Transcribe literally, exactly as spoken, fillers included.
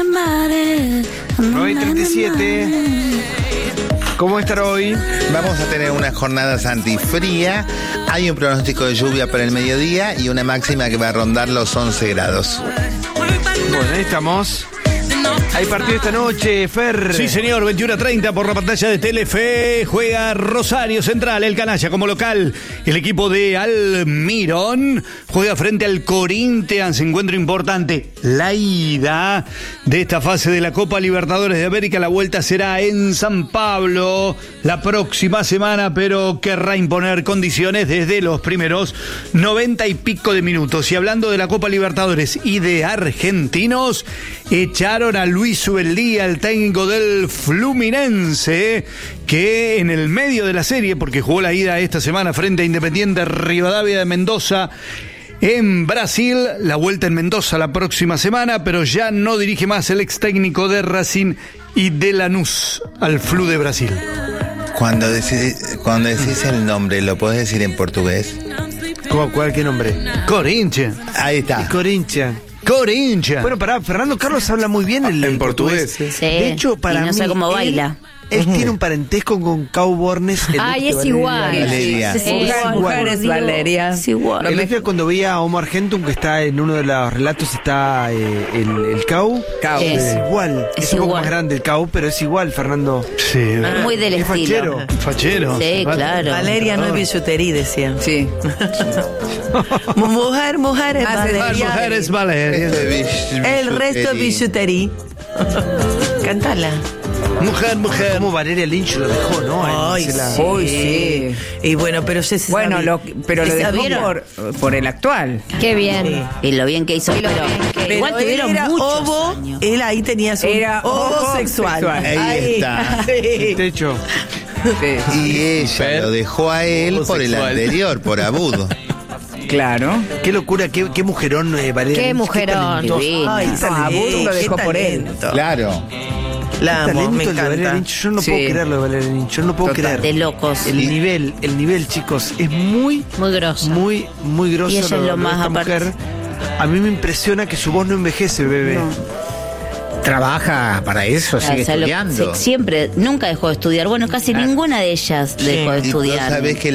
nueve y treinta y siete. ¿Cómo estará hoy? Vamos a tener una jornada antifría. Hay un pronóstico de lluvia para el mediodía y una máxima que va a rondar los once grados. Bueno, ahí estamos. Hay partido esta noche, Fer. Sí, señor, veintiuno a treinta por la pantalla de Telefe. Juega Rosario Central, el canalla como local. El equipo de Almirón juega frente al Corinthians. Encuentro importante. La ida de esta fase de la Copa Libertadores de América. La vuelta será en San Pablo la próxima semana, pero querrá imponer condiciones desde los primeros noventa y pico de minutos. Y hablando de la Copa Libertadores y de argentinos, echaron a Luis Ubeldía, el técnico del Fluminense, que en el medio de la serie, porque jugó la ida esta semana frente a Independiente Rivadavia de Mendoza en Brasil, la vuelta en Mendoza la próxima semana, pero ya no dirige más el ex técnico de Racing y de Lanús al Flu de Brasil. Cuando decís, cuando decís el nombre, ¿lo podés decir en portugués? ¿Cómo, cuál, qué nombre? Corinthians. Ahí está. Corinthians. Corinthians. Bueno, pará, Fernando Carlos habla muy bien el, En portugués, portugués. sí. De hecho, para y no mí, sé cómo él- baila. Él tiene un parentesco con Cau Bornes. el Ay, ex de es igual. Valeria. Es igual. Mujeres, Valeria. Es igual. El otro día cuando veía a Homo Argentum, que está en uno de los relatos, está eh, el, el Cau. Cau. Es Es- igual. Es, es un poco igual. más grande el Cau, pero es igual, Fernando. Sí, Es muy del es estilo. fachero. fachero. Sí, claro. Valeria no es billutería, decía. Sí. Mujer, mujer es Las Valeria. mujeres Valeria. El resto es billutería. Cántala. Mujer, mujer. Como Valeria Lynch lo dejó, ¿no? Ay, Se la- sí. Uy, sí. Y bueno, pero ya se Bueno, sabe- lo, pero lo se dejó sabieron. por, por el actual. Qué bien. Y lo bien que hizo. Pero, Pero igual él tuvieron era muchos ovo, años. él ahí tenía su Era ovo sexual. sexual. Ahí está. El techo. Sí. Y ella lo dejó a él por el anterior, por abudo. Claro. Qué locura, qué, qué mujerón eh, Valeria Qué Lynch. mujerón. talentosa. Divina. Ay, No, a Burr lo dejó qué por él. talento. Claro. La Qué amo, talento me el de Valeria encanta. Lynch. Yo no Sí. puedo creerlo de Valeria Lynch. Yo no puedo Total. creer. De locos. El nivel, el nivel, chicos, es muy, Muy grosso. muy, muy grosso. Y ella es lo de más esta aparte. mujer. A mí me impresiona que su voz no envejece, bebé. Trabaja para eso, sigue O sea, lo- estudiando. se- siempre, nunca dejó de estudiar. Bueno, casi ninguna de ellas dejó de Y vos estudiar. sabés que